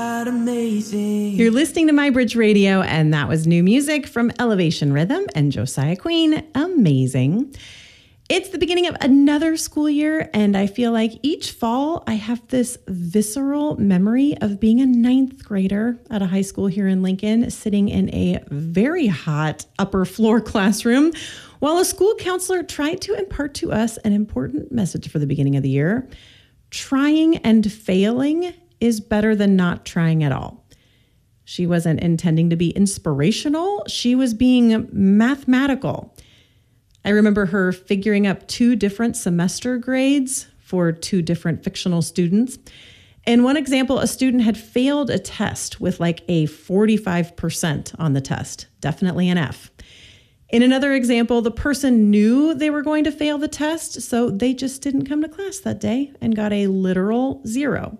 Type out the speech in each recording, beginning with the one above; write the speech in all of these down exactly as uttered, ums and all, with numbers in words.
Amazing. You're listening to My Bridge Radio, and that was new music from Elevation Rhythm and Josiah Queen. Amazing. It's the beginning of another school year, and I feel like each fall I have this visceral memory of being a ninth grader at a high school here in Lincoln, sitting in a very hot upper floor classroom while a school counselor tried to impart to us an important message for the beginning of the year. Trying and failing is better than not trying at all. She wasn't intending to be inspirational. She was being mathematical. I remember her figuring up two different semester grades for two different fictional students. In one example, a student had failed a test with like a forty-five percent on the test, definitely an F. In another example, the person knew they were going to fail the test, so they just didn't come to class that day and got a literal zero.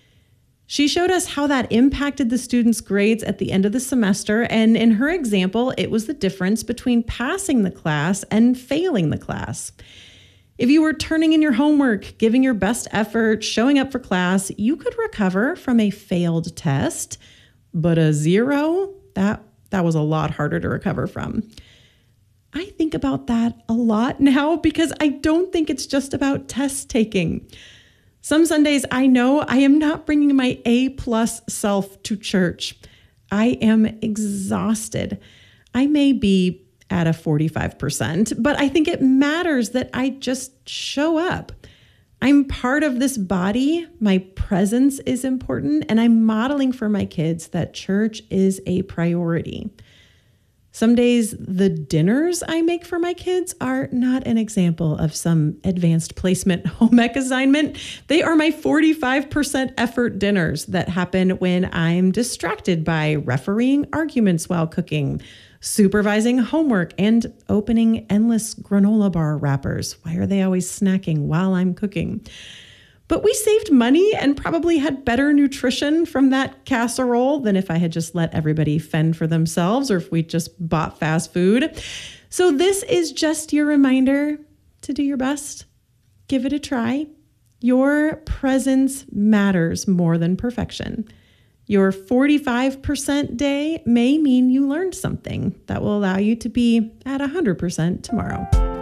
She showed us how that impacted the students' grades at the end of the semester, and in her example, it was the difference between passing the class and failing the class. If you were turning in your homework, giving your best effort, showing up for class, you could recover from a failed test, but a zero, that, that was a lot harder to recover from. I think about that a lot now because I don't think it's just about test taking. Some Sundays, I know I am not bringing my A-plus self to church. I am exhausted. I may be at a forty-five percent, but I think it matters that I just show up. I'm part of this body. My presence is important, and I'm modeling for my kids that church is a priority. Some days, the dinners I make for my kids are not an example of some advanced placement home ec assignment. They are my forty-five percent effort dinners that happen when I'm distracted by refereeing arguments while cooking, supervising homework, and opening endless granola bar wrappers. Why are they always snacking while I'm cooking? But we saved money and probably had better nutrition from that casserole than if I had just let everybody fend for themselves or if we just bought fast food. So this is just your reminder to do your best. Give it a try. Your presence matters more than perfection. Your forty-five percent day may mean you learned something that will allow you to be at one hundred percent tomorrow.